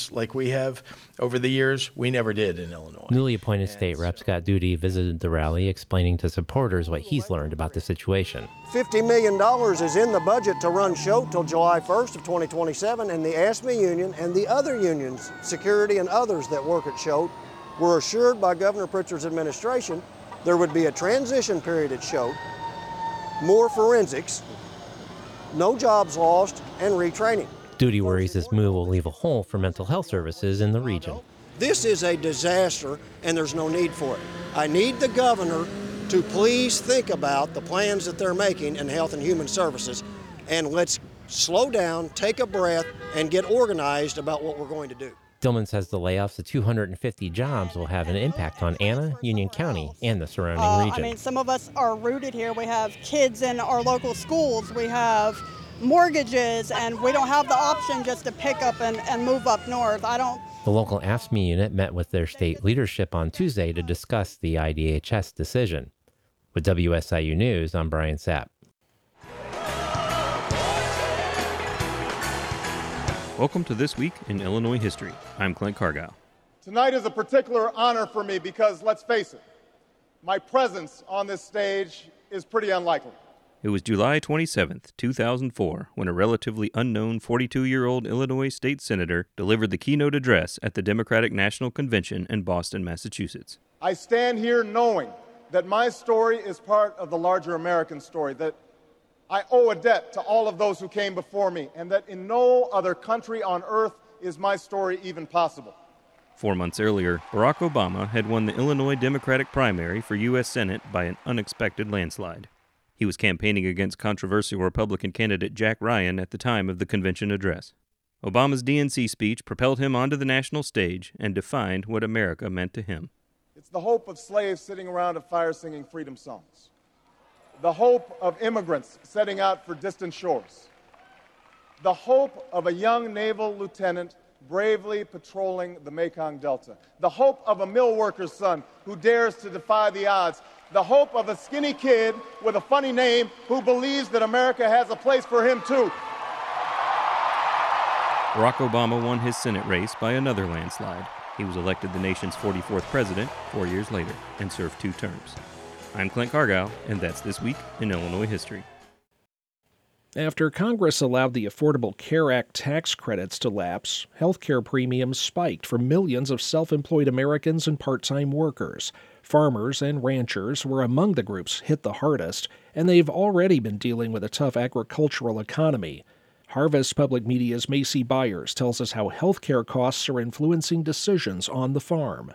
jobs like we have over the years. We never did in Illinois. Newly appointed state rep Scott Duty visited the rally, explaining to supporters what he's learned about the situation. $50 million is in the budget to run Choate till July 1st of 2027, and the AFSCME union and the other unions, security and others that work at Choate, were assured by Governor Pritzker's administration there would be a transition period at Choate, more forensics, no jobs lost, and retraining. Duty worries this move will leave a hole for mental health services in the region. This is a disaster, and there's no need for it. I need the governor to please think about the plans that they're making in Health and Human Services, and let's slow down, take a breath, and get organized about what we're going to do. Dillman says the layoffs of 250 jobs will have an impact on Anna, Union County, and the surrounding region. I mean, some of us are rooted here. We have kids in our local schools. We have mortgages, and we don't have the option just to pick up and move up north. The local AFSCME unit met with their state leadership on Tuesday to discuss the IDHS decision. With WSIU News, I'm Brian Sapp. Welcome to This Week in Illinois History. I'm Clint Cargile. Tonight is a particular honor for me because, let's face it, my presence on this stage is pretty unlikely. It was July 27, 2004, when a relatively unknown 42-year-old Illinois state senator delivered the keynote address at the Democratic National Convention in Boston, Massachusetts. I stand here knowing that my story is part of the larger American story, that I owe a debt to all of those who came before me, and that in no other country on earth is my story even possible. 4 months earlier, Barack Obama had won the Illinois Democratic primary for U.S. Senate by an unexpected landslide. He was campaigning against controversial Republican candidate Jack Ryan at the time of the convention address. Obama's DNC speech propelled him onto the national stage and defined what America meant to him. It's the hope of slaves sitting around a fire singing freedom songs. The hope of immigrants setting out for distant shores. The hope of a young naval lieutenant bravely patrolling the Mekong Delta. The hope of a mill worker's son who dares to defy the odds. The hope of a skinny kid with a funny name who believes that America has a place for him too. Barack Obama won his Senate race by another landslide. He was elected the nation's 44th president 4 years later and served 2 terms. I'm Clint Cargile, and that's This Week in Illinois History. After Congress allowed the Affordable Care Act tax credits to lapse, health care premiums spiked for millions of self-employed Americans and part-time workers. Farmers and ranchers were among the groups hit the hardest, and they've already been dealing with a tough agricultural economy. Harvest Public Media's Macy Byers tells us how health care costs are influencing decisions on the farm.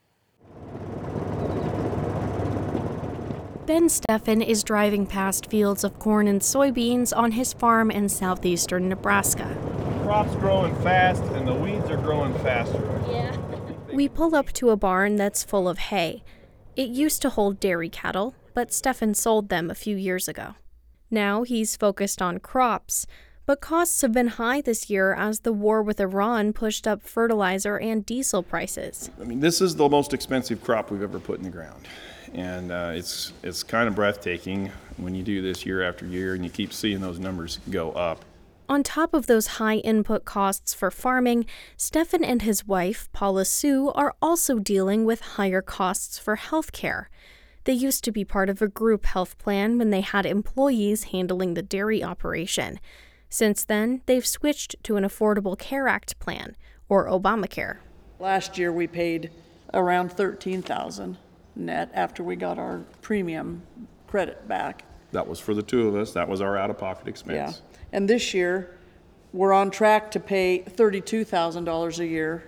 Ben Steffen is driving past fields of corn and soybeans on his farm in southeastern Nebraska. The crop's growing fast and the weeds are growing faster. Yeah. We pull up to a barn that's full of hay. It used to hold dairy cattle, but Steffen sold them a few years ago. Now he's focused on crops, but costs have been high this year as the war with Iran pushed up fertilizer and diesel prices. I mean, this is the most expensive crop we've ever put in the ground. And it's kind of breathtaking when you do this year after year and you keep seeing those numbers go up. On top of those high input costs for farming, Steffen and his wife, Paula Sue, are also dealing with higher costs for health care. They used to be part of a group health plan when they had employees handling the dairy operation. Since then, they've switched to an Affordable Care Act plan, or Obamacare. Last year we paid around $13,000 net after we got our premium credit back. That was for the two of us. That was our out-of-pocket expense. Yeah. And this year, we're on track to pay $32,000 a year.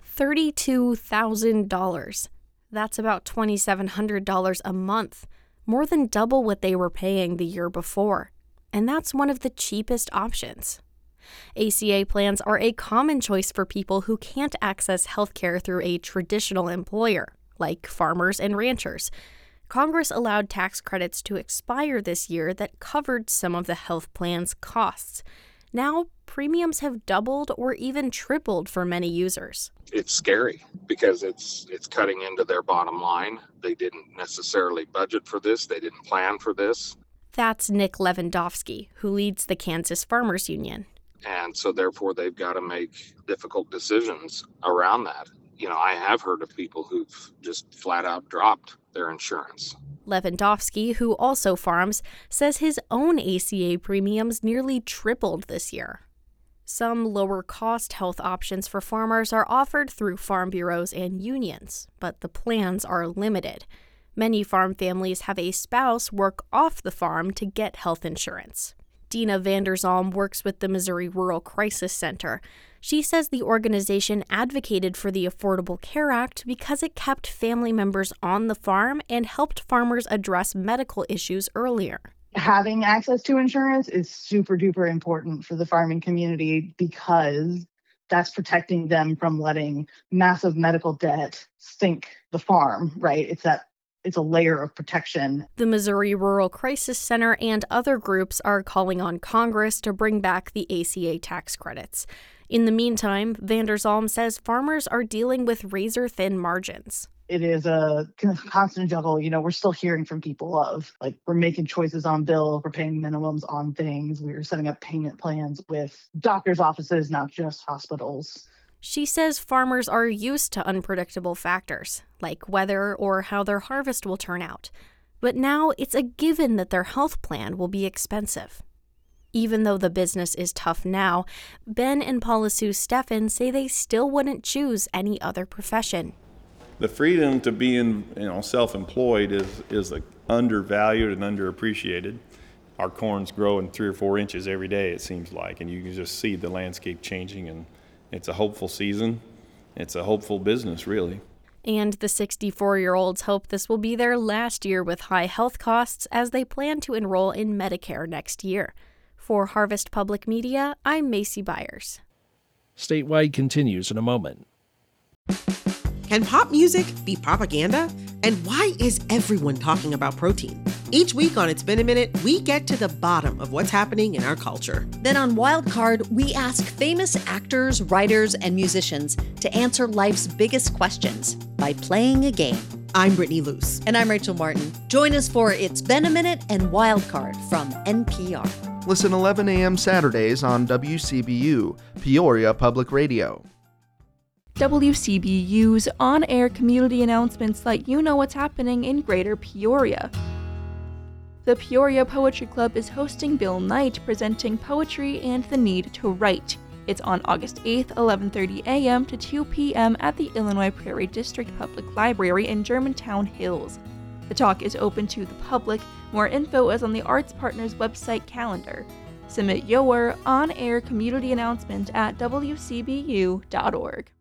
$32,000. That's about $2,700 a month, more than double what they were paying the year before. And that's one of the cheapest options. ACA plans are a common choice for people who can't access health care through a traditional employer, like farmers and ranchers. Congress allowed tax credits to expire this year that covered some of the health plan's costs. Now, premiums have doubled or even tripled for many users. It's scary because it's cutting into their bottom line. They didn't necessarily budget for this. They didn't plan for this. That's Nick Lewandowski, who leads the Kansas Farmers Union. And so therefore they've got to make difficult decisions around that. I have heard of people who've just flat out dropped their insurance. Lewandowski, who also farms, says his own ACA premiums nearly tripled this year. Some lower-cost health options for farmers are offered through farm bureaus and unions, but the plans are limited. Many farm families have a spouse work off the farm to get health insurance. Dina Vanderzalm works with the Missouri Rural Crisis Center. She says the organization advocated for the Affordable Care Act because it kept family members on the farm and helped farmers address medical issues earlier. Having access to insurance is super duper important for the farming community because that's protecting them from letting massive medical debt sink the farm, right? It's a layer of protection. The Missouri Rural Crisis Center and other groups are calling on Congress to bring back the ACA tax credits. In the meantime, Vanderzalm says farmers are dealing with razor-thin margins. It is a constant juggle. We're still hearing from people of, we're making choices on bills, we're paying minimums on things, we're setting up payment plans with doctors' offices, not just hospitals. She says farmers are used to unpredictable factors, like weather or how their harvest will turn out. But now it's a given that their health plan will be expensive. Even though the business is tough now, Ben and Paula Sue Steffen say they still wouldn't choose any other profession. The freedom to be self-employed is undervalued and underappreciated. Our corn's growing 3 or 4 inches every day, it seems like, and you can just see the landscape changing, and it's a hopeful season. It's a hopeful business, really. And the 64-year-olds hope this will be their last year with high health costs as they plan to enroll in Medicare next year. For Harvest Public Media, I'm Macy Byers. Statewide continues in a moment. Can pop music be propaganda? And why is everyone talking about protein? Each week on It's Been a Minute, we get to the bottom of what's happening in our culture. Then on Wildcard, we ask famous actors, writers, and musicians to answer life's biggest questions by playing a game. I'm Brittany Luce. And I'm Rachel Martin. Join us for It's Been a Minute and Wildcard from NPR. Listen 11 a.m. Saturdays on WCBU, Peoria Public Radio. WCBU's on-air community announcements let you know what's happening in Greater Peoria. The Peoria Poetry Club is hosting Bill Knight presenting Poetry and the Need to Write. It's on August 8th, 11:30 a.m. to 2 p.m. at the Illinois Prairie District Public Library in Germantown Hills. The talk is open to the public. More info is on the Arts Partners website calendar. Submit your on-air community announcement at wcbu.org.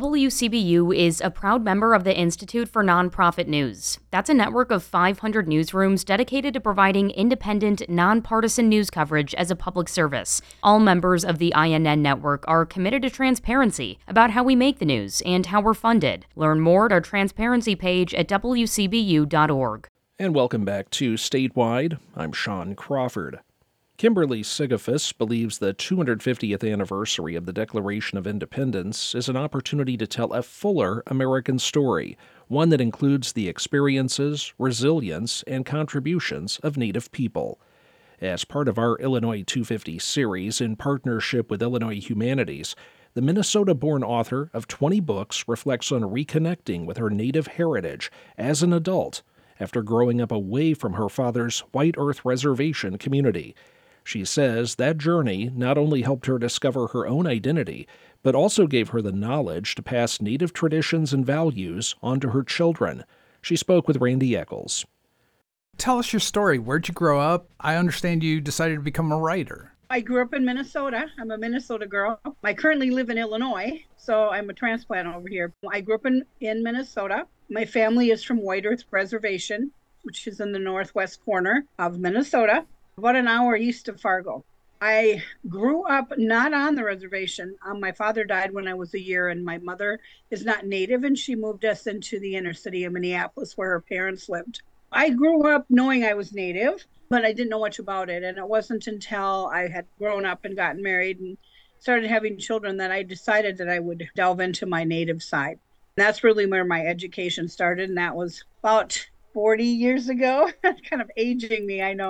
WCBU is a proud member of the Institute for Nonprofit News. That's a network of 500 newsrooms dedicated to providing independent, nonpartisan news coverage as a public service. All members of the INN network are committed to transparency about how we make the news and how we're funded. Learn more at our transparency page at wcbu.org. And welcome back to Statewide. I'm Sean Crawford. Kimberly Sigafus believes the 250th anniversary of the Declaration of Independence is an opportunity to tell a fuller American story, one that includes the experiences, resilience, and contributions of Native people. As part of our Illinois 250 series in partnership with Illinois Humanities, the Minnesota-born author of 20 books reflects on reconnecting with her Native heritage as an adult after growing up away from her father's White Earth Reservation community. She says that journey not only helped her discover her own identity, but also gave her the knowledge to pass Native traditions and values on to her children. She spoke with Randy Eccles. Tell us your story. Where'd you grow up? I understand you decided to become a writer. I grew up in Minnesota. I'm a Minnesota girl. I currently live in Illinois, so I'm a transplant over here. I grew up in Minnesota. My family is from White Earth Reservation, which is in the northwest corner of Minnesota, about an hour east of Fargo. I grew up not on the reservation. My father died when I was a year, and my mother is not Native, and she moved us into the inner city of Minneapolis where her parents lived. I grew up knowing I was Native, but I didn't know much about it. And it wasn't until I had grown up and gotten married and started having children that I decided that I would delve into my Native side. That's really where my education started, and that was about 40 years ago. Kind of aging me, I know.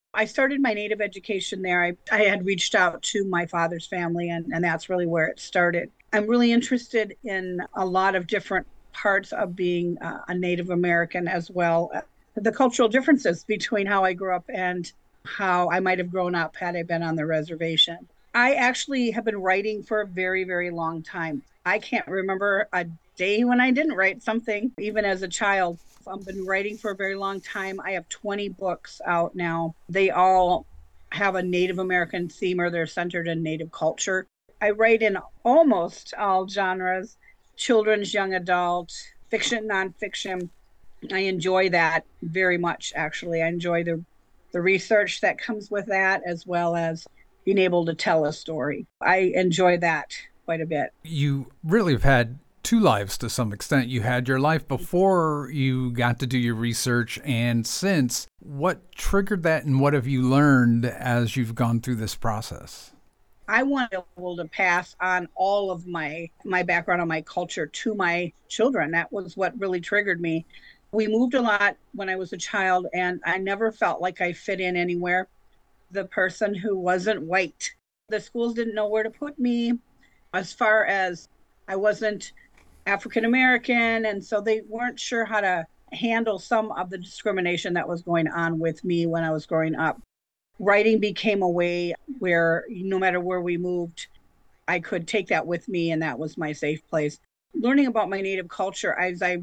I started my Native education there. I had reached out to my father's family, and that's really where it started. I'm really interested in a lot of different parts of being a Native American as well. The cultural differences between how I grew up and how I might have grown up had I been on the reservation. I actually have been writing for a very, very long time. I can't remember a day when I didn't write something, even as a child. I've been writing for a very long time. I have 20 books out now. They all have a Native American theme or they're centered in Native culture. I write in almost all genres, children's, young adult, fiction, nonfiction. I enjoy that very much, actually. I enjoy the research that comes with that, as well as being able to tell a story. I enjoy that quite a bit. You really have had two lives to some extent. You had your life before you got to do your research and since. What triggered that and what have you learned as you've gone through this process? I want to be able to pass on all of my background and my culture to my children. That was what really triggered me. We moved a lot when I was a child, and I never felt like I fit in anywhere. The person who wasn't white, the schools didn't know where to put me as far as I wasn't African American, and so they weren't sure how to handle some of the discrimination that was going on with me when I was growing up. Writing became a way where no matter where we moved, I could take that with me, and that was my safe place. Learning about my Native culture, as I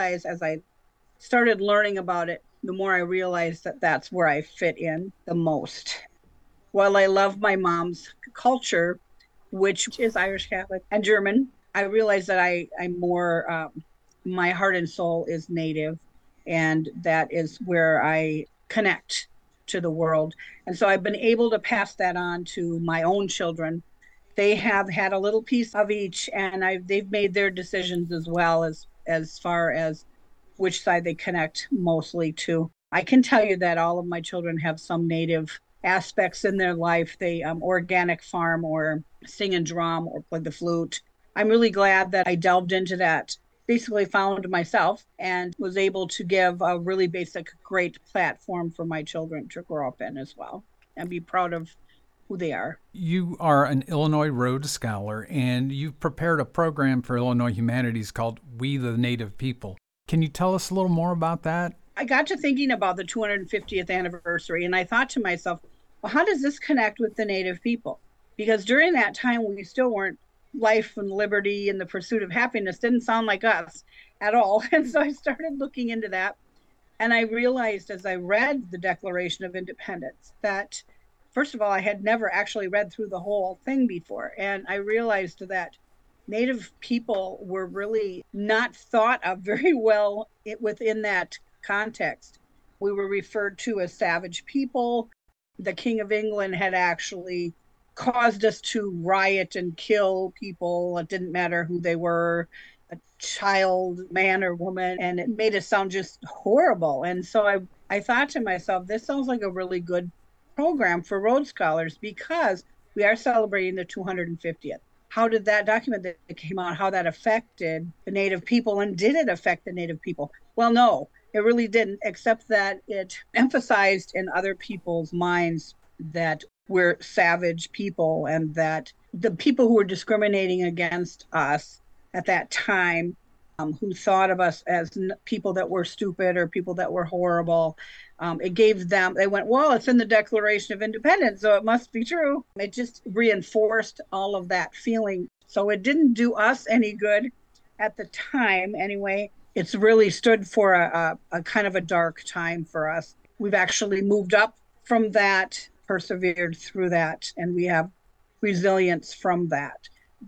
started learning about it, the more I realized that that's where I fit in the most. While I love my mom's culture, which is Irish Catholic and German, I realized that I'm more, my heart and soul is Native, and that is where I connect to the world. And so I've been able to pass that on to my own children. They have had a little piece of each, and they've made their decisions as well as far as which side they connect mostly to. I can tell you that all of my children have some Native aspects in their life. They organic farm or sing and drum or play the flute. I'm really glad that I delved into that, basically found myself and was able to give a really basic, great platform for my children to grow up in as well and be proud of who they are. You are an Illinois Rhodes Scholar, and you've prepared a program for Illinois Humanities called We the Native People. Can you tell us a little more about that? I got to thinking about the 250th anniversary, and I thought to myself, well, how does this connect with the Native people? Because during that time, we still weren't life and liberty and the pursuit of happiness didn't sound like us at all. And so I started looking into that. And I realized as I read the Declaration of Independence that, first of all, I had never actually read through the whole thing before. And I realized that Native people were really not thought of very well within that context. We were referred to as savage people. The King of England had actually caused us to riot and kill people. It didn't matter who they were, a child, man or woman, and it made us sound just horrible. And so I thought to myself, this sounds like a really good program for Rhodes Scholars because we are celebrating the 250th. How did that document that came out, how that affected the Native people, and did it affect the Native people? Well, no, it really didn't, except that it emphasized in other people's minds that we're savage people and that the people who were discriminating against us at that time, who thought of us as people that were stupid or people that were horrible, it gave them, they went, well, it's in the Declaration of Independence, so it must be true. It just reinforced all of that feeling. So it didn't do us any good at the time anyway. It's really stood for a kind of a dark time for us. We've actually moved up from that, persevered through that, and we have resilience from that.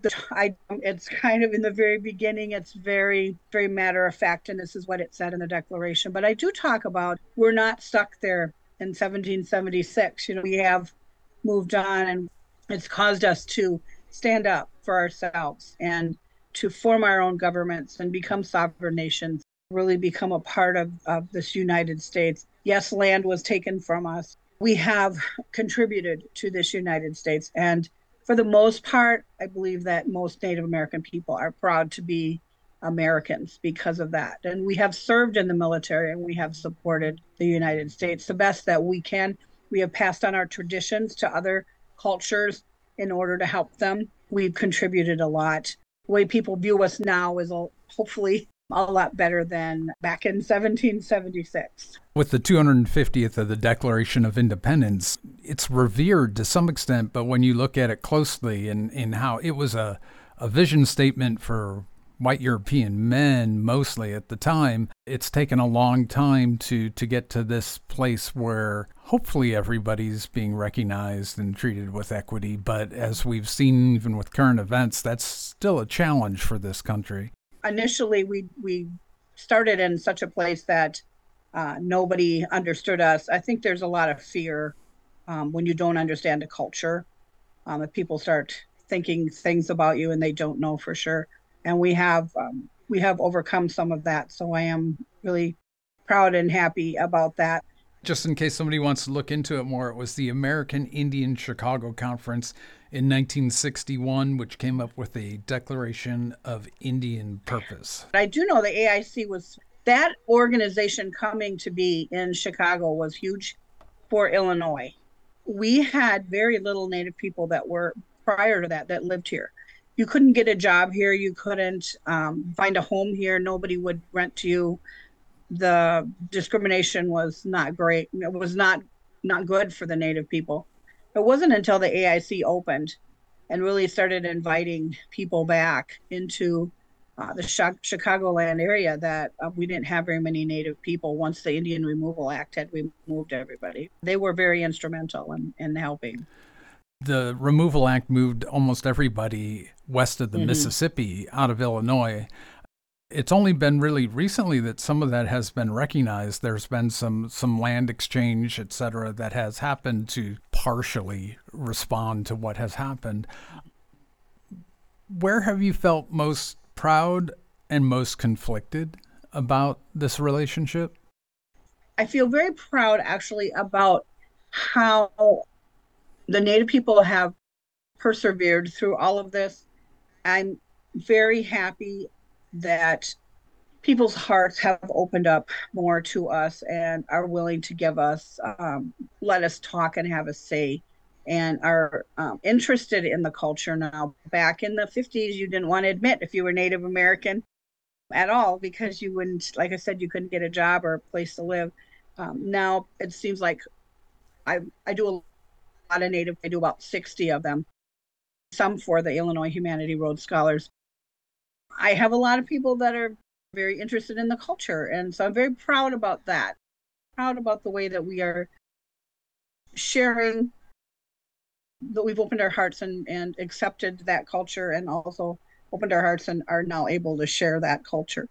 It's kind of in the very beginning, it's very, very matter of fact, and this is what it said in the Declaration. But I do talk about we're not stuck there in 1776. We have moved on, and it's caused us to stand up for ourselves and to form our own governments and become sovereign nations, really become a part of this United States. Yes, land was taken from us. We have contributed to this United States, and for the most part, I believe that most Native American people are proud to be Americans because of that. And we have served in the military and we have supported the United States the best that we can. We have passed on our traditions to other cultures in order to help them. We've contributed a lot. The way people view us now is hopefully a lot better than back in 1776. With the 250th of the Declaration of Independence, it's revered to some extent, but when you look at it closely and how it was a vision statement for white European men mostly at the time, it's taken a long time to get to this place where hopefully everybody's being recognized and treated with equity. But as we've seen even with current events, that's still a challenge for this country. Initially, we started in such a place that nobody understood us. I think there's a lot of fear when you don't understand a culture. If people start thinking things about you and they don't know for sure. And we have overcome some of that. So I am really proud and happy about that. Just in case somebody wants to look into it more, it was the American Indian Chicago Conference in 1961, which came up with a Declaration of Indian Purpose. I do know the AIC that organization coming to be in Chicago was huge for Illinois. We had very little Native people that were prior to that lived here. You couldn't get a job here. You couldn't find a home here. Nobody would rent to you. The discrimination was not great. It was not good for the Native people. It wasn't until the AIC opened and really started inviting people back into the Chicagoland area that we didn't have very many Native people once the Indian Removal Act had removed everybody. They were very instrumental in helping. The Removal Act moved almost everybody west of the Mississippi out of Illinois. It's only been really recently that some of that has been recognized. There's been some land exchange, et cetera, that has happened to partially respond to what has happened. Where have you felt most proud and most conflicted about this relationship? I feel very proud actually about how the Native people have persevered through all of this. I'm very happy that people's hearts have opened up more to us and are willing to give us, let us talk and have a say, and are interested in the culture now. Back in the 50s, you didn't want to admit if you were Native American at all because you wouldn't, like I said, you couldn't get a job or a place to live. Now it seems like I do a lot of Native. I do about 60 of them, some for the Illinois Humanity Road Scholars. I have a lot of people that are very interested in the culture, and so I'm very proud about that. Proud about the way that we are sharing, that we've opened our hearts and accepted that culture, and also opened our hearts and are now able to share that culture.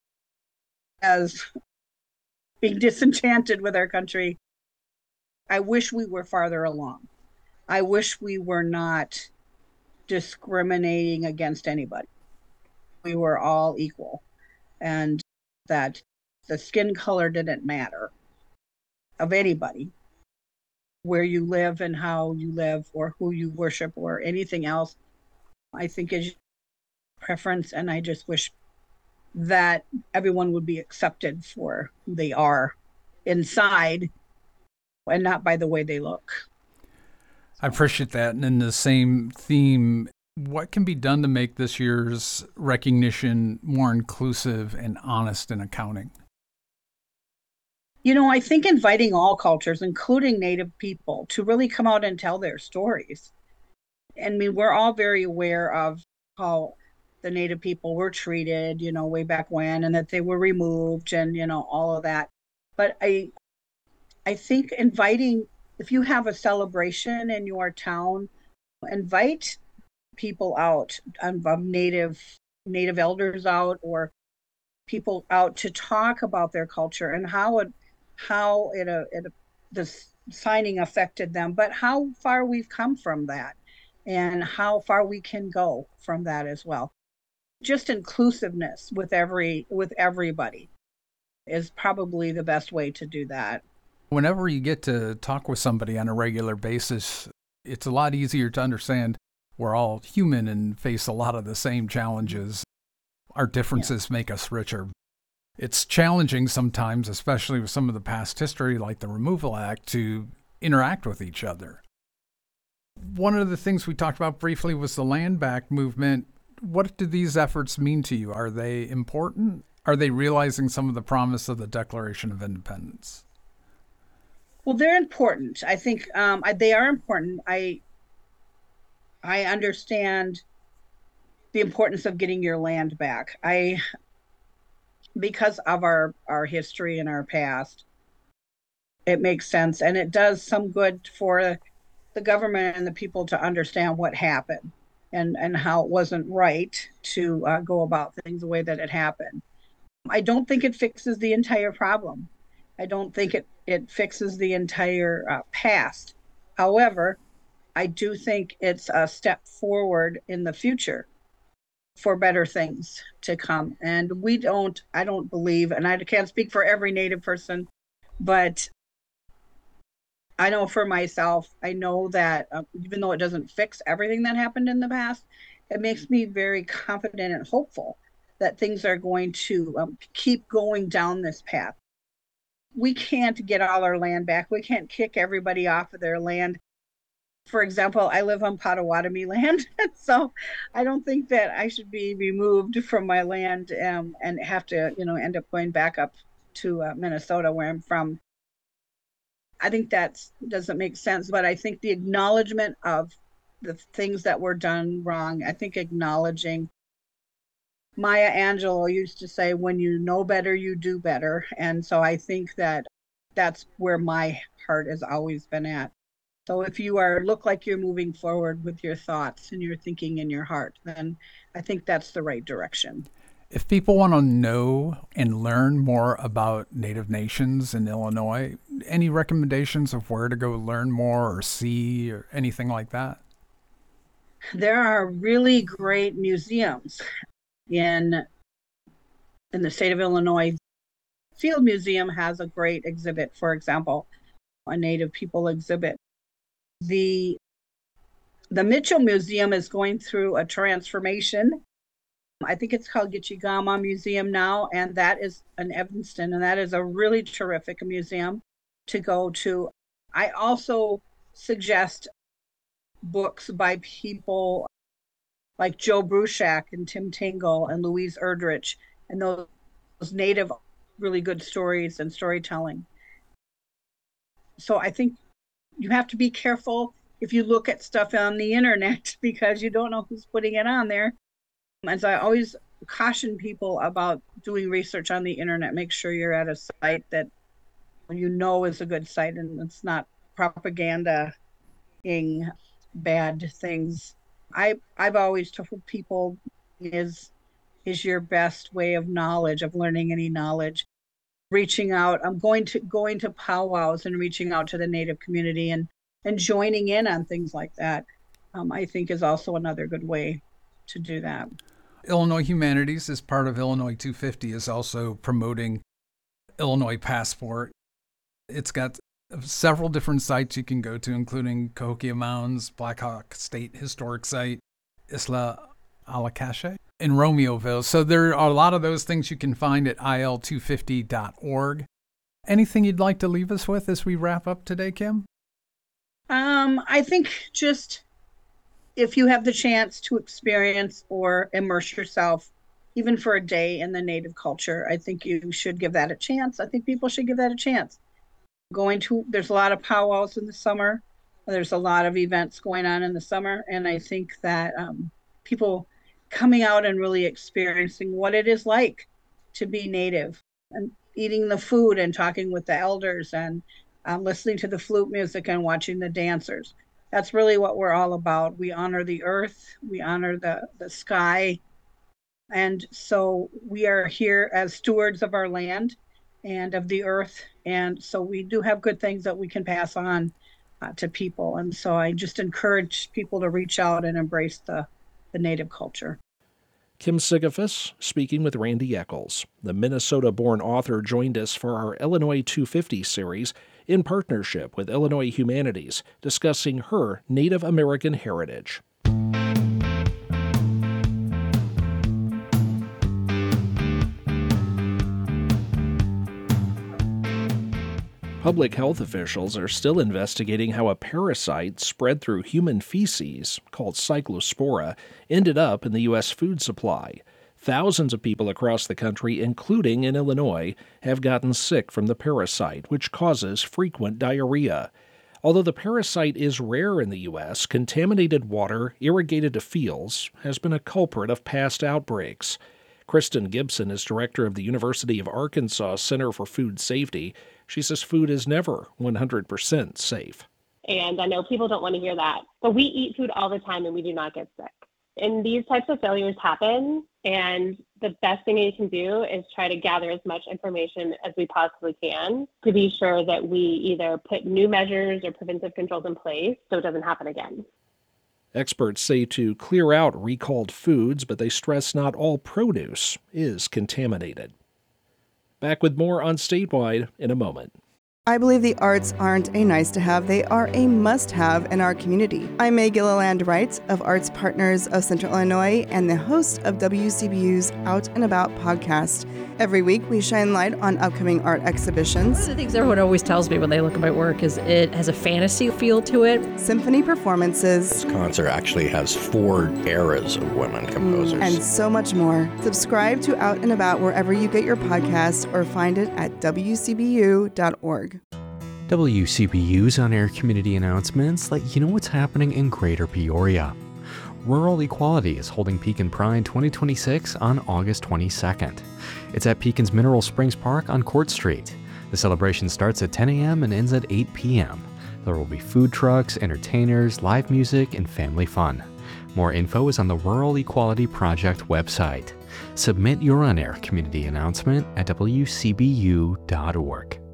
As being disenchanted with our country, I wish we were farther along. I wish we were not discriminating against anybody. We were all equal, and that the skin color didn't matter of anybody, where you live and how you live or who you worship or anything else. I think is preference, and I just wish that everyone would be accepted for who they are inside and not by the way they look. I appreciate that. And in the same theme, what can be done to make this year's recognition more inclusive and honest in accounting? You know, I think inviting all cultures, including Native people, to really come out and tell their stories. I mean, we're all very aware of how the Native people were treated, you know, way back when, and that they were removed and, you know, all of that. But I think inviting, if you have a celebration in your town, invite people out, native elders out, or people out to talk about their culture and how the signing affected them, but how far we've come from that and how far we can go from that as well. Just inclusiveness with everybody is probably the best way to do that. Whenever you get to talk with somebody on a regular basis, it's a lot easier to understand we're all human and face a lot of the same challenges. Our differences make us richer. It's challenging sometimes, especially with some of the past history like the Removal Act, to interact with each other. One of the things we talked about briefly was the land back movement. What do these efforts mean to you? Are they important? Are they realizing some of the promise of the Declaration of Independence? Well, they're important. I think they are important. I understand the importance of getting your land back. Because of our history and our past, it makes sense, and it does some good for the government and the people to understand what happened and how it wasn't right to go about things the way that it happened. I don't think it fixes the entire problem. I don't think it fixes the entire past. However, I do think it's a step forward in the future for better things to come. And I don't believe, and I can't speak for every Native person, but I know for myself, I know that even though it doesn't fix everything that happened in the past, it makes me very confident and hopeful that things are going to keep going down this path. We can't get all our land back. We can't kick everybody off of their land. For example, I live on Potawatomi land, so I don't think that I should be removed from my land and have to, end up going back up to Minnesota, where I'm from. I think that doesn't make sense, but I think the acknowledgement of the things that were done wrong, I think acknowledging, Maya Angelou used to say, when you know better, you do better. And so I think that that's where my heart has always been at. So if you look like you're moving forward with your thoughts and your thinking in your heart, then I think that's the right direction. If people want to know and learn more about Native nations in Illinois, any recommendations of where to go learn more or see or anything like that? There are really great museums in the state of Illinois. Field Museum has a great exhibit, for example, a Native people exhibit. The Mitchell Museum is going through a transformation. I think it's called Gitchigama Museum now, and that is in Evanston, and that is a really terrific museum to go to. I also suggest books by people like Joe Bruchac and Tim Tingle and Louise Erdrich, and those Native really good stories and storytelling. So I think you have to be careful if you look at stuff on the internet because you don't know who's putting it on there. As I always caution people about doing research on the internet, make sure you're at a site that you know is a good site and it's not propaganda-ing bad things. I've always told people is your best way of knowledge, of learning any knowledge. Reaching out, I'm going to powwows and reaching out to the Native community and joining in on things like that, I think is also another good way to do that. Illinois Humanities, as part of Illinois 250, is also promoting Illinois Passport. It's got several different sites you can go to, including Cahokia Mounds, Black Hawk State Historic Site, Isla Alacache, in Romeoville. So there are a lot of those things you can find at il250.org. Anything you'd like to leave us with as we wrap up today, Kim? I think just if you have the chance to experience or immerse yourself, even for a day in the Native culture, I think you should give that a chance. I think people should give that a chance. There's a lot of powwows in the summer. There's a lot of events going on in the summer. And I think that people coming out and really experiencing what it is like to be Native and eating the food and talking with the elders and listening to the flute music and watching the dancers. That's really what we're all about. We honor the earth. We honor the sky. And so we are here as stewards of our land and of the earth. And so we do have good things that we can pass on to people. And so I just encourage people to reach out and embrace the Native culture. Kim Sigafus speaking with Randy Eccles. The Minnesota-born author joined us for our Illinois 250 series in partnership with Illinois Humanities, discussing her Native American heritage. Public health officials are still investigating how a parasite spread through human feces, called Cyclospora, ended up in the U.S. food supply. Thousands of people across the country, including in Illinois, have gotten sick from the parasite, which causes frequent diarrhea. Although the parasite is rare in the U.S., contaminated water irrigated to fields has been a culprit of past outbreaks. Kristen Gibson is director of the University of Arkansas Center for Food Safety. She says food is never 100% safe. And I know people don't want to hear that, but we eat food all the time and we do not get sick. And these types of failures happen, and the best thing you can do is try to gather as much information as we possibly can to be sure that we either put new measures or preventive controls in place so it doesn't happen again. Experts say to clear out recalled foods, but they stress not all produce is contaminated. Back with more on Statewide in a moment. I believe the arts aren't a nice-to-have, they are a must-have in our community. I'm May Gilliland Wright of Arts Partners of Central Illinois and the host of WCBU's Out and About podcast. Every week, we shine light on upcoming art exhibitions. One of the things everyone always tells me when they look at my work is it has a fantasy feel to it. Symphony performances. This concert actually has 4 eras of women composers. And so much more. Subscribe to Out and About wherever you get your podcast or find it at wcbu.org. WCBU's on-air community announcements let you know what's happening in Greater Peoria. Rural Equality is holding Pekin Pride 2026 on August 22nd. It's at Pekin's Mineral Springs Park on Court Street. The celebration starts at 10 a.m. and ends at 8 p.m. There will be food trucks, entertainers, live music, and family fun. More info is on the Rural Equality Project website. Submit your on-air community announcement at wcbu.org.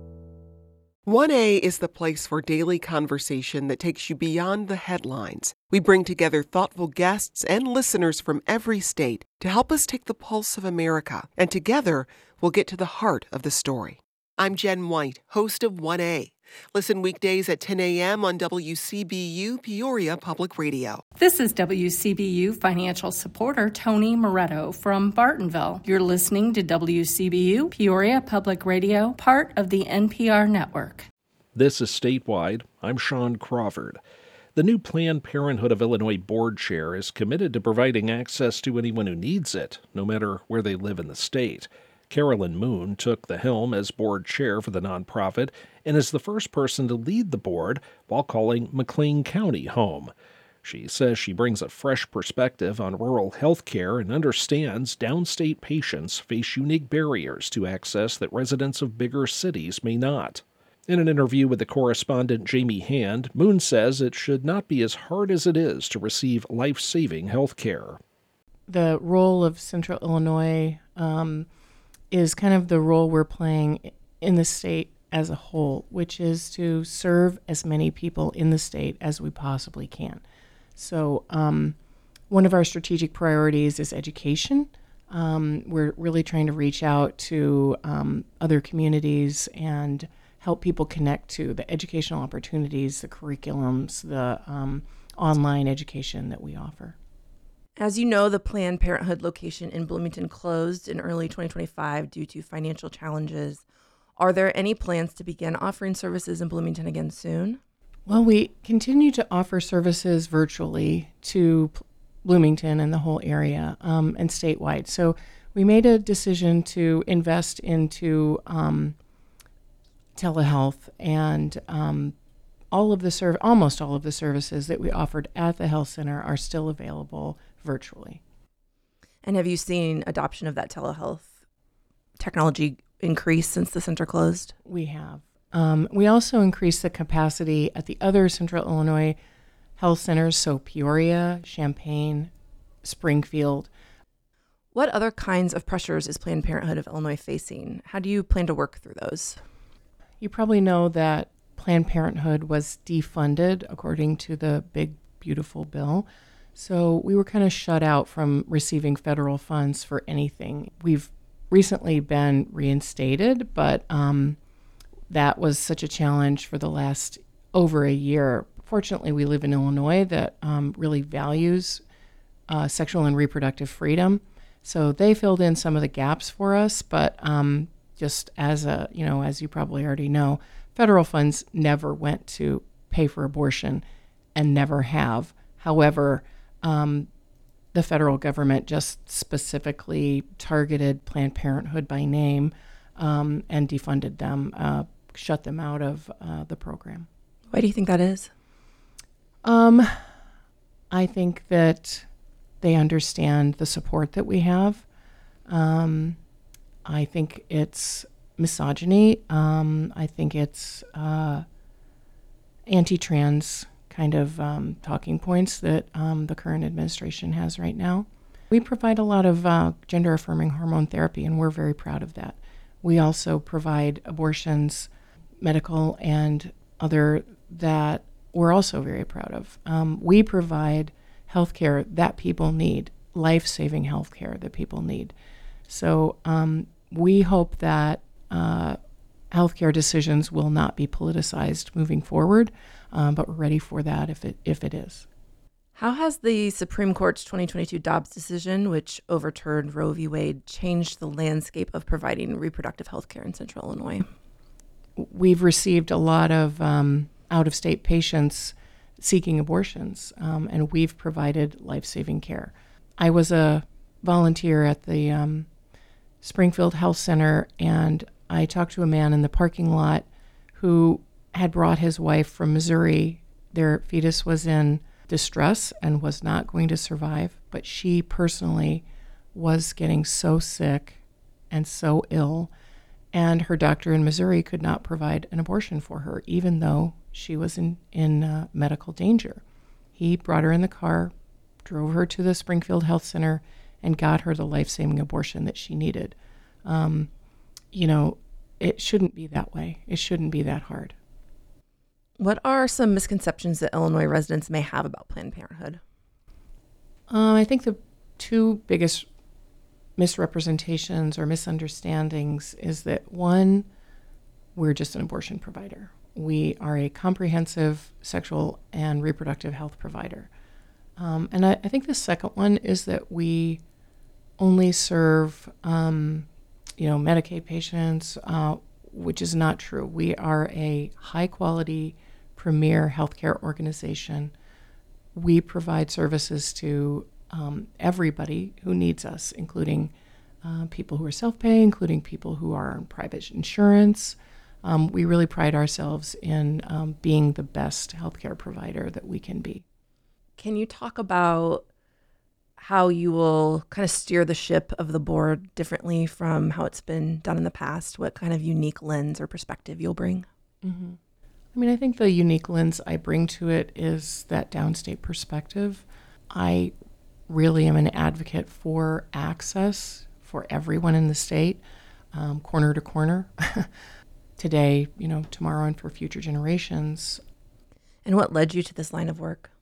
1A is the place for daily conversation that takes you beyond the headlines. We bring together thoughtful guests and listeners from every state to help us take the pulse of America, and together we'll get to the heart of the story. I'm Jen White, host of 1A. Listen weekdays at 10 a.m. on WCBU Peoria Public Radio. This is WCBU financial supporter Tony Moretto from Bartonville. You're listening to WCBU Peoria Public Radio, part of the NPR network. This is Statewide. I'm Sean Crawford. The new Planned Parenthood of Illinois board chair is committed to providing access to anyone who needs it, no matter where they live in the state. Carolyn Moon took the helm as board chair for the nonprofit and is the first person to lead the board while calling McLean County home. She says she brings a fresh perspective on rural health care and understands downstate patients face unique barriers to access that residents of bigger cities may not. In an interview with the correspondent Jamie Hand, Moon says it should not be as hard as it is to receive life-saving health care. The role of Central Illinois is kind of the role we're playing in the state as a whole, which is to serve as many people in the state as we possibly can. So one of our strategic priorities is education. We're really trying to reach out to other communities and help people connect to the educational opportunities, the curriculums, the online education that we offer. As you know, the Planned Parenthood location in Bloomington closed in early 2025 due to financial challenges. Are there any plans to begin offering services in Bloomington again soon? Well, we continue to offer services virtually to Bloomington and the whole area and statewide. So we made a decision to invest into telehealth and almost all of the services that we offered at the health center are still available virtually. And have you seen adoption of that telehealth technology increase since the center closed? We have. We also increased the capacity at the other Central Illinois health centers, so Peoria, Champaign, Springfield. What other kinds of pressures is Planned Parenthood of Illinois facing? How do you plan to work through those? You probably know that Planned Parenthood was defunded according to the big, beautiful bill. So we were kind of shut out from receiving federal funds for anything. We've recently been reinstated, but that was such a challenge for the last over a year. Fortunately, we live in Illinois that really values sexual and reproductive freedom. So they filled in some of the gaps for us, but just as you probably already know, federal funds never went to pay for abortion and never have. However, the federal government just specifically targeted Planned Parenthood by name and defunded them, shut them out of the program. Why do you think that is? I think that they understand the support that we have. I think it's misogyny. I think it's anti-trans kind of talking points that the current administration has right now. We provide a lot of gender-affirming hormone therapy, and we're very proud of that. We also provide abortions, medical and other, that we're also very proud of. We provide health care that people need, life-saving health care that people need. So we hope that healthcare decisions will not be politicized moving forward, but we're ready for that if it is. How has the Supreme Court's 2022 Dobbs decision, which overturned Roe v. Wade, changed the landscape of providing reproductive health care in Central Illinois? We've received a lot of out-of-state patients seeking abortions, and we've provided life-saving care. I was a volunteer at the Springfield Health Center, and I talked to a man in the parking lot who had brought his wife from Missouri. Their fetus was in distress and was not going to survive, but she personally was getting so sick and so ill, and her doctor in Missouri could not provide an abortion for her, even though she was in medical danger. He brought her in the car, drove her to the Springfield Health Center, and got her the life-saving abortion that she needed. It shouldn't be that way. It shouldn't be that hard. What are some misconceptions that Illinois residents may have about Planned Parenthood? I think the two biggest misrepresentations or misunderstandings is that, one, we're just an abortion provider. We are a comprehensive sexual and reproductive health provider. And I think the second one is that we only serve, Medicaid patients, which is not true. We are a high-quality, premier healthcare organization. We provide services to everybody who needs us, including people who are self-pay, including people who are on private insurance. We really pride ourselves in being the best healthcare provider that we can be. Can you talk about how you will kind of steer the ship of the board differently from how it's been done in the past? What kind of unique lens or perspective you'll bring? Mm-hmm. I think the unique lens I bring to it is that downstate perspective. I really am an advocate for access for everyone in the state, corner to corner. Today, tomorrow, and for future generations. And what led you to this line of work?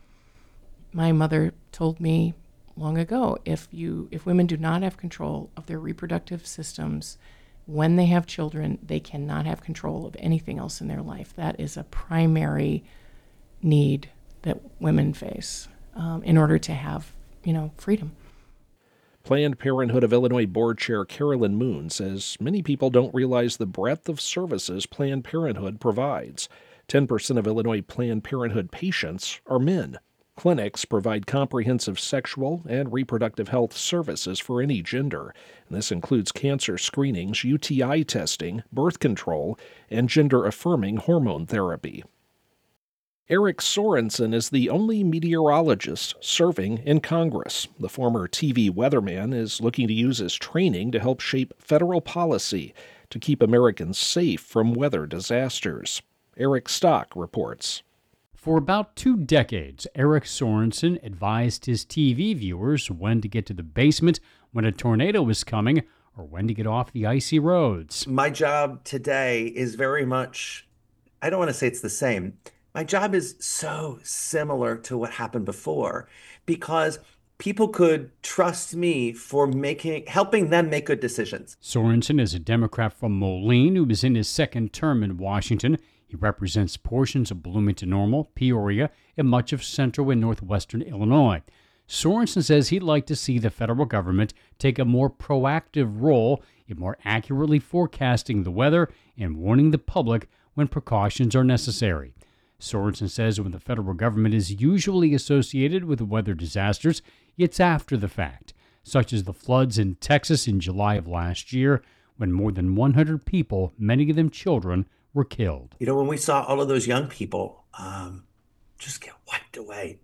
My mother told me long ago, if women do not have control of their reproductive systems when they have children, they cannot have control of anything else in their life. That is a primary need that women face in order to have, freedom. Planned Parenthood of Illinois Board Chair Carolyn Moon says many people don't realize the breadth of services Planned Parenthood provides. 10% of Illinois Planned Parenthood patients are men. Clinics provide comprehensive sexual and reproductive health services for any gender. And this includes cancer screenings, UTI testing, birth control, and gender-affirming hormone therapy. Eric Sorensen is the only meteorologist serving in Congress. The former TV weatherman is looking to use his training to help shape federal policy to keep Americans safe from weather disasters. Eric Stock reports. For about 2 decades, Eric Sorensen advised his TV viewers when to get to the basement when a tornado was coming or when to get off the icy roads. My job today is very much, I don't want to say it's the same. My job is so similar to what happened before because people could trust me for helping them make good decisions. Sorensen is a Democrat from Moline who is in his second term in Washington. He represents portions of Bloomington Normal, Peoria, and much of central and northwestern Illinois. Sorensen says he'd like to see the federal government take a more proactive role in more accurately forecasting the weather and warning the public when precautions are necessary. Sorensen says when the federal government is usually associated with weather disasters, it's after the fact, such as the floods in Texas in July of last year, when more than 100 people, many of them children, were killed. You know, when we saw all of those young people just get wiped away,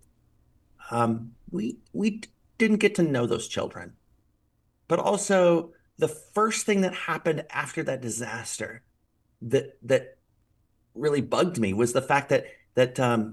we didn't get to know those children. But also, the first thing that happened after that disaster that really bugged me was the fact that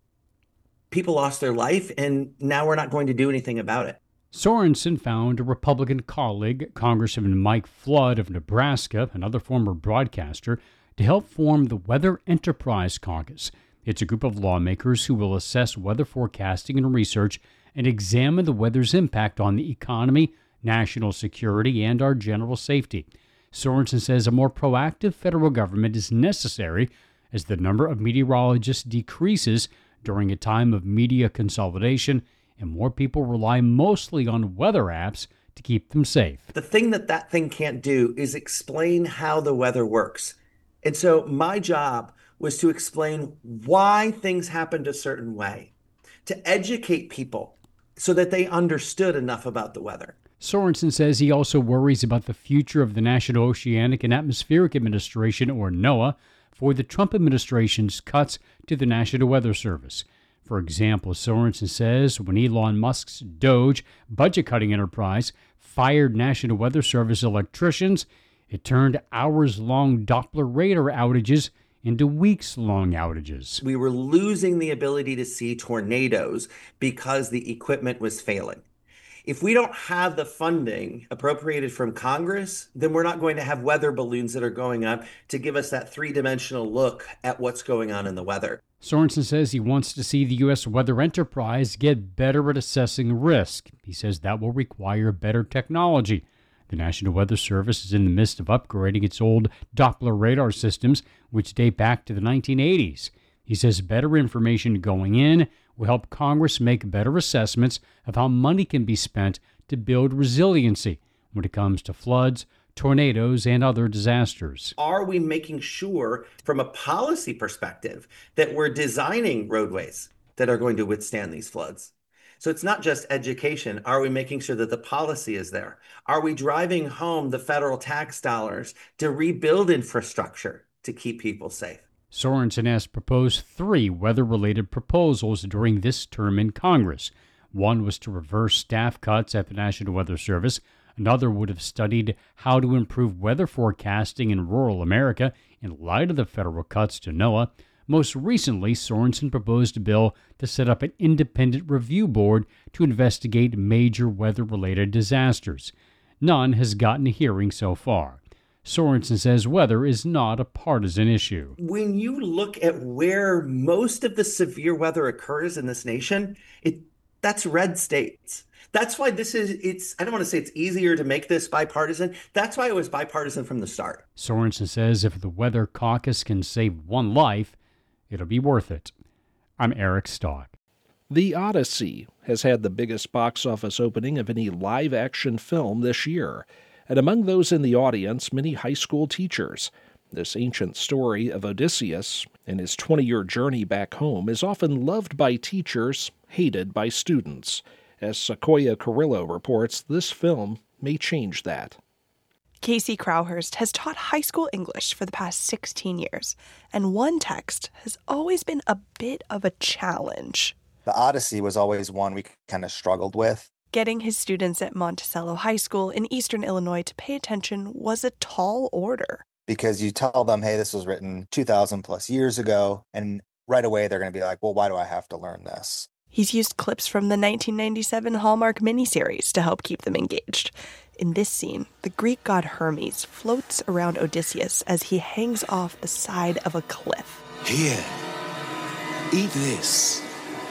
people lost their life, and now we're not going to do anything about it. Sorensen found a Republican colleague, Congressman Mike Flood of Nebraska, another former broadcaster, to help form the Weather Enterprise Caucus. It's a group of lawmakers who will assess weather forecasting and research and examine the weather's impact on the economy, national security, and our general safety. Sorensen says a more proactive federal government is necessary as the number of meteorologists decreases during a time of media consolidation and more people rely mostly on weather apps to keep them safe. The thing that thing can't do is explain how the weather works. And so my job was to explain why things happened a certain way, to educate people so that they understood enough about the weather. Sorensen says he also worries about the future of the National Oceanic and Atmospheric Administration, or NOAA, for the Trump administration's cuts to the National Weather Service. For example, Sorensen says when Elon Musk's Doge budget-cutting enterprise fired National Weather Service electricians, it turned hours-long Doppler radar outages into weeks-long outages. We were losing the ability to see tornadoes because the equipment was failing. If we don't have the funding appropriated from Congress, then we're not going to have weather balloons that are going up to give us that three-dimensional look at what's going on in the weather. Sorensen says he wants to see the U.S. Weather Enterprise get better at assessing risk. He says that will require better technology. The National Weather Service is in the midst of upgrading its old Doppler radar systems, which date back to the 1980s. He says better information going in will help Congress make better assessments of how money can be spent to build resiliency when it comes to floods, tornadoes, and other disasters. Are we making sure from a policy perspective that we're designing roadways that are going to withstand these floods? So it's not just education. Are we making sure that the policy is there? Are we driving home the federal tax dollars to rebuild infrastructure to keep people safe? Sorensen has proposed 3 weather-related proposals during this term in Congress. One was to reverse staff cuts at the National Weather Service. Another would have studied how to improve weather forecasting in rural America in light of the federal cuts to NOAA. Most recently, Sorensen proposed a bill to set up an independent review board to investigate major weather-related disasters. None has gotten a hearing so far. Sorensen says weather is not a partisan issue. When you look at where most of the severe weather occurs in this nation, that's red states. That's why I don't want to say it's easier to make this bipartisan. That's why it was bipartisan from the start. Sorensen says if the Weather Caucus can save one life, it'll be worth it. I'm Eric Stock. The Odyssey has had the biggest box office opening of any live-action film this year, and among those in the audience, many high school teachers. This ancient story of Odysseus and his 20-year journey back home is often loved by teachers, hated by students. As Sequoia Carrillo reports, this film may change that. Casey Crowhurst has taught high school English for the past 16 years, and one text has always been a bit of a challenge. The Odyssey was always one we kind of struggled with. Getting his students at Monticello High School in Eastern Illinois to pay attention was a tall order. Because you tell them, hey, this was written 2,000 plus years ago, and right away they're going to be like, well, why do I have to learn this? He's used clips from the 1997 Hallmark miniseries to help keep them engaged. In this scene, the Greek god Hermes floats around Odysseus as he hangs off the side of a cliff. Here, eat this.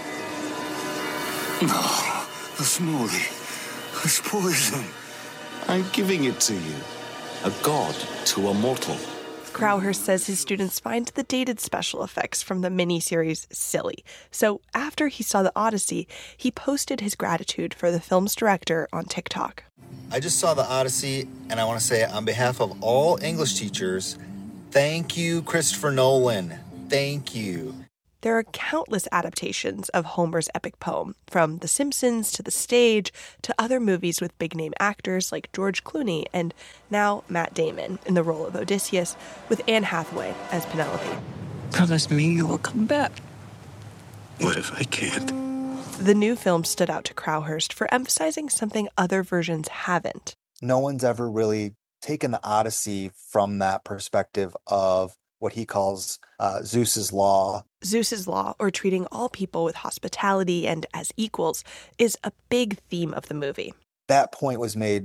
No. A smoothie. It's poison. I'm giving it to you. A god to a mortal. Crowhurst says his students find the dated special effects from the miniseries silly. So after he saw the Odyssey, he posted his gratitude for the film's director on TikTok. I just saw the Odyssey, and I want to say on behalf of all English teachers, Thank you, Christopher Nolan. Thank you. There are countless adaptations of Homer's epic poem, from The Simpsons to the stage to other movies with big-name actors like George Clooney and now Matt Damon in the role of Odysseus, with Anne Hathaway as Penelope. Promise me you will come back. What if I can't? The new film stood out to Crowhurst for emphasizing something other versions haven't. No one's ever really taken the Odyssey from that perspective of what he calls Zeus's law. Zeus's law, or treating all people with hospitality and as equals, is a big theme of the movie. That point was made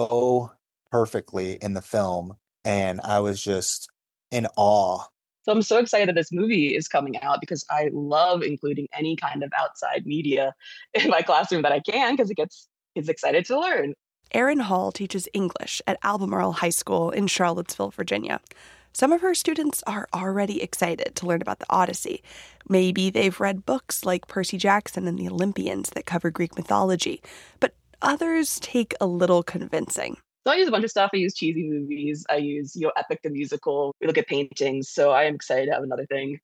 so perfectly in the film, and I was just in awe. So I'm so excited this movie is coming out because I love including any kind of outside media in my classroom that I can, because it gets kids excited to learn. Erin Hall teaches English at Albemarle High School in Charlottesville, Virginia. Some of her students are already excited to learn about the Odyssey. Maybe they've read books like Percy Jackson and the Olympians that cover Greek mythology, but others take a little convincing. So I use a bunch of stuff. I use cheesy movies. I use, Epic the Musical. We look at paintings. So I am excited to have another thing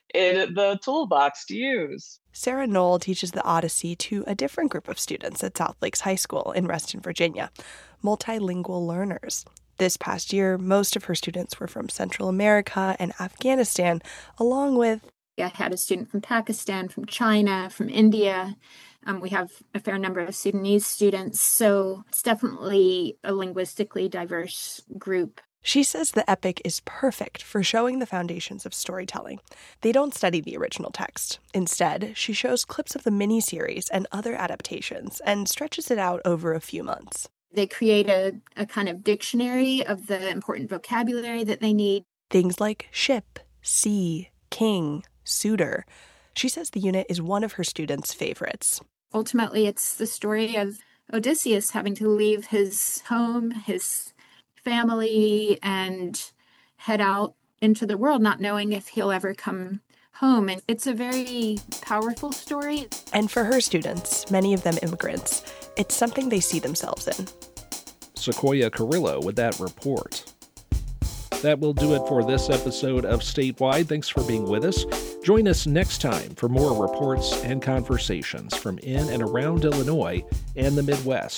in the toolbox to use. Sarah Knoll teaches the Odyssey to a different group of students at South Lakes High School in Reston, Virginia, multilingual learners. This past year, most of her students were from Central America and Afghanistan, along with... I had a student from Pakistan, from China, from India. We have a fair number of Sudanese students, so it's definitely a linguistically diverse group. She says the epic is perfect for showing the foundations of storytelling. They don't study the original text. Instead, she shows clips of the miniseries and other adaptations and stretches it out over a few months. They create a kind of dictionary of the important vocabulary that they need. Things like ship, sea, king, suitor. She says the unit is one of her students' favorites. Ultimately, it's the story of Odysseus having to leave his home, his family, and head out into the world, not knowing if he'll ever come home. And it's a very powerful story. And for her students, many of them immigrants, it's something they see themselves in. Sequoia Carrillo with that report. That will do it for this episode of Statewide. Thanks for being with us. Join us next time for more reports and conversations from in and around Illinois and the Midwest.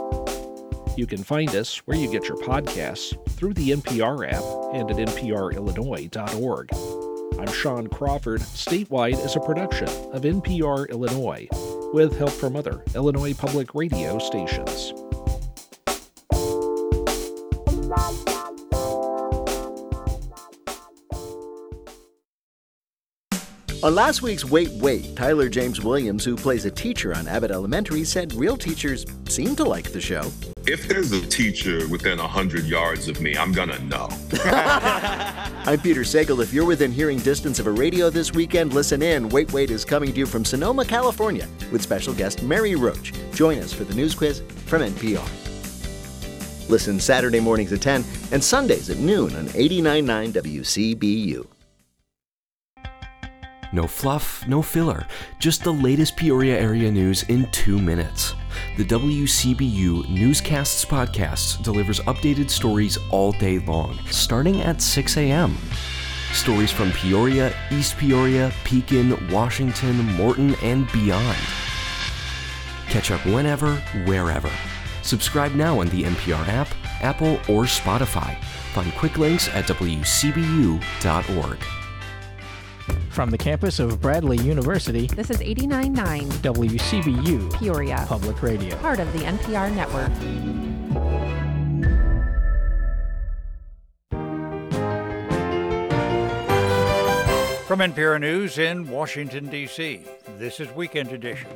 You can find us where you get your podcasts, through the NPR app, and at nprillinois.org. I'm Sean Crawford. Statewide is a production of NPR Illinois, with help from other Illinois public radio stations. On last week's Wait, Tyler James Williams, who plays a teacher on Abbott Elementary, said real teachers seem to like the show. If there's a teacher within 100 yards of me, I'm gonna know. I'm Peter Sagal. If you're within hearing distance of a radio this weekend, listen in. Wait is coming to you from Sonoma, California, with special guest Mary Roach. Join us for the news quiz from NPR. Listen Saturday mornings at 10 and Sundays at noon on 89.9 WCBU. No fluff, no filler, just the latest Peoria area news in 2 minutes. The WCBU Newscasts podcast delivers updated stories all day long, starting at 6 a.m. Stories from Peoria, East Peoria, Pekin, Washington, Morton, and beyond. Catch up whenever, wherever. Subscribe now on the NPR app, Apple, or Spotify. Find quick links at WCBU.org. From the campus of Bradley University, this is 89.9 WCBU Peoria Public Radio, part of the NPR network. From NPR News in Washington, D.C., this is Weekend Edition.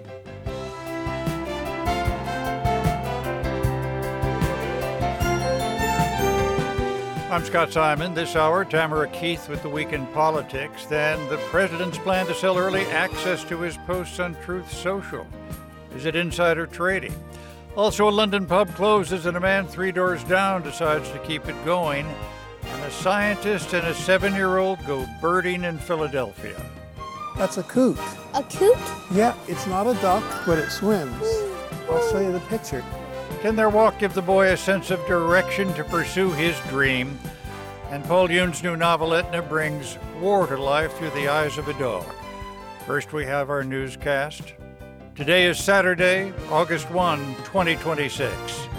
I'm Scott Simon. This hour, Tamara Keith with the Week in Politics. Then the president's plan to sell early access to his posts on Truth Social. Is it insider trading? Also, a London pub closes and a man 3 doors down decides to keep it going. And a scientist and a 7-year-old go birding in Philadelphia. That's a coot. A coot? Yeah, it's not a duck, but it swims. I'll show you the picture. Can their walk give the boy a sense of direction to pursue his dream? And Paul Yoon's new novel, Etna, brings war to life through the eyes of a dog. First, we have our newscast. Today is Saturday, August 1, 2026.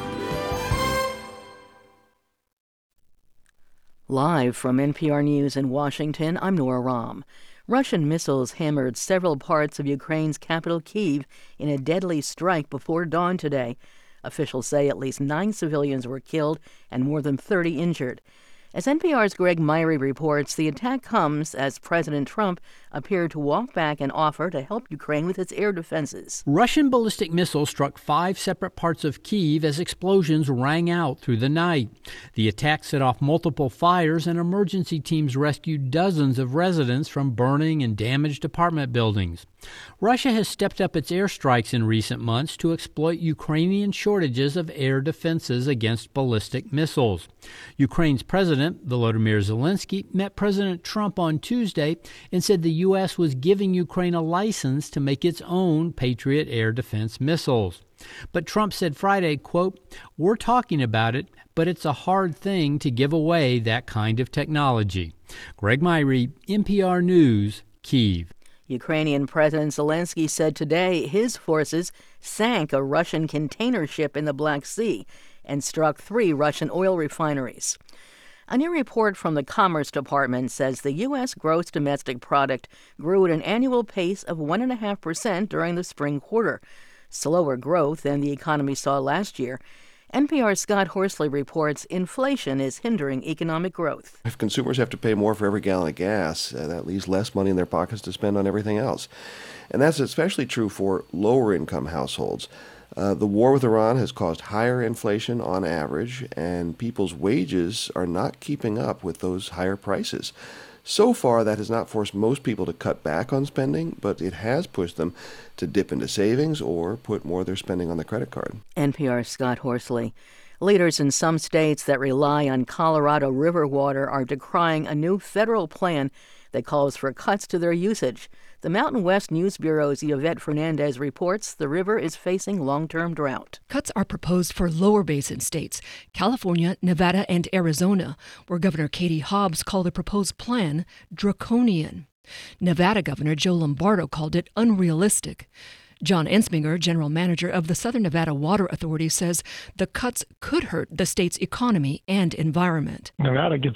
Live from NPR News in Washington, I'm Nora Rahm. Russian missiles hammered several parts of Ukraine's capital, Kyiv, in a deadly strike before dawn today. Officials say at least 9 civilians were killed and more than 30 injured. As NPR's Greg Myrie reports, the attack comes as President Trump appeared to walk back an offer to help Ukraine with its air defenses. Russian ballistic missiles struck 5 separate parts of Kyiv as explosions rang out through the night. The attack set off multiple fires, and emergency teams rescued dozens of residents from burning and damaged apartment buildings. Russia has stepped up its airstrikes in recent months to exploit Ukrainian shortages of air defenses against ballistic missiles. Ukraine's President Volodymyr Zelensky met President Trump on Tuesday and said the U.S. was giving Ukraine a license to make its own Patriot air defense missiles. But Trump said Friday, quote, "We're talking about it, but it's a hard thing to give away that kind of technology." Greg Myrie, NPR News, Kyiv. Ukrainian President Zelensky said today his forces sank a Russian container ship in the Black Sea and struck 3 Russian oil refineries. A new report from the Commerce Department says the U.S. gross domestic product grew at an annual pace of 1.5% during the spring quarter, slower growth than the economy saw last year. NPR's Scott Horsley reports inflation is hindering economic growth. If consumers have to pay more for every gallon of gas, that leaves less money in their pockets to spend on everything else. And that's especially true for lower-income households. The war with Iran has caused higher inflation on average, and people's wages are not keeping up with those higher prices. So far, that has not forced most people to cut back on spending, but it has pushed them to dip into savings or put more of their spending on the credit card. NPR's Scott Horsley. Leaders in some states that rely on Colorado River water are decrying a new federal plan that calls for cuts to their usage. The Mountain West News Bureau's Yvette Fernandez reports the river is facing long-term drought. Cuts are proposed for lower basin states, California, Nevada, and Arizona, where Governor Katie Hobbs called the proposed plan draconian. Nevada Governor Joe Lombardo called it unrealistic. John Ensminger, general manager of the Southern Nevada Water Authority, says the cuts could hurt the state's economy and environment. Nevada gets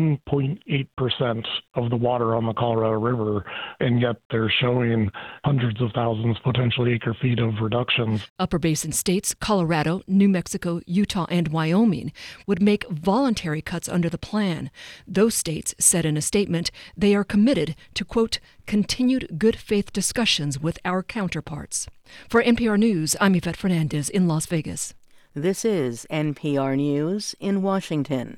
1.8% of the water on the Colorado River, and yet they're showing hundreds of thousands, potentially acre-feet of reductions. Upper basin states, Colorado, New Mexico, Utah, and Wyoming, would make voluntary cuts under the plan. Those states said in a statement they are committed to, quote, continued good faith discussions with our counterparts. For NPR News, I'm Yvette Fernandez in Las Vegas. This is NPR News in Washington.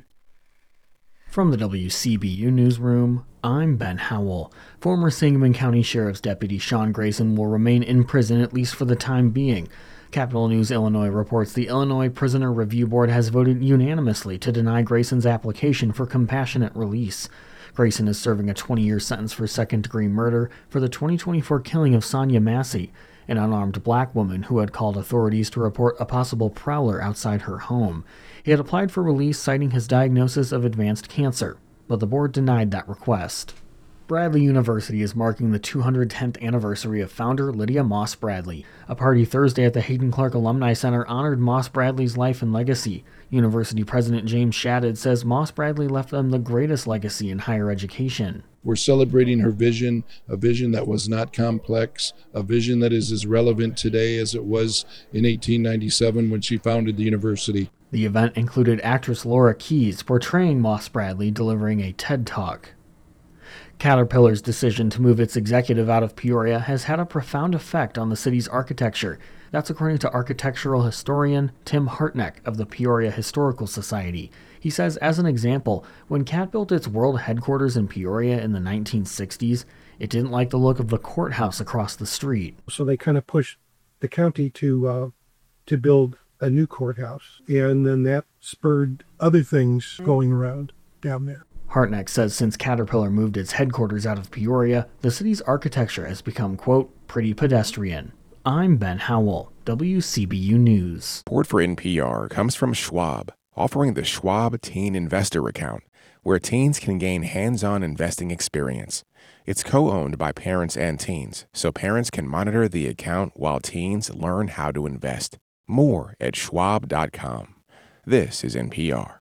From the WCBU Newsroom, I'm Ben Howell. Former Sangamon County Sheriff's Deputy Sean Grayson will remain in prison at least for the time being. Capital News Illinois reports the Illinois Prisoner Review Board has voted unanimously to deny Grayson's application for compassionate release. Grayson is serving a 20-year sentence for second-degree murder for the 2024 killing of Sonia Massey, an unarmed black woman who had called authorities to report a possible prowler outside her home. He had applied for release citing his diagnosis of advanced cancer, but the board denied that request. Bradley University is marking the 210th anniversary of founder Lydia Moss Bradley. A party Thursday at the Hayden Clark Alumni Center honored Moss Bradley's life and legacy. University President James Shadid says Moss Bradley left them the greatest legacy in higher education. We're celebrating her vision, a vision that was not complex, a vision that is as relevant today as it was in 1897 when she founded the university. The event included actress Laura Keyes portraying Moss Bradley delivering a TED Talk. Caterpillar's decision to move its executive out of Peoria has had a profound effect on the city's architecture. That's according to architectural historian Tim Hartneck of the Peoria Historical Society. He says, as an example, when CAT built its world headquarters in Peoria in the 1960s, it didn't like the look of the courthouse across the street. So they kind of pushed the county to build a new courthouse, and then that spurred other things going around down there. Hartneck says since Caterpillar moved its headquarters out of Peoria, the city's architecture has become, quote, pretty pedestrian. I'm Ben Howell, WCBU News. Support for NPR comes from Schwab. offering the Schwab Teen Investor Account, where teens can gain hands-on investing experience. It's co-owned by parents and teens, so parents can monitor the account while teens learn how to invest. More at schwab.com. This is NPR.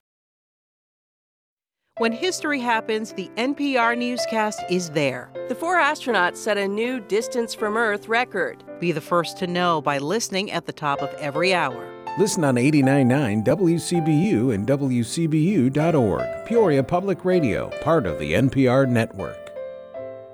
When history happens, the NPR newscast is there. The 4 astronauts set a new distance from Earth record. Be the first to know by listening at the top of every hour. Listen on 89.9 WCBU and WCBU.org. Peoria Public Radio, part of the NPR network.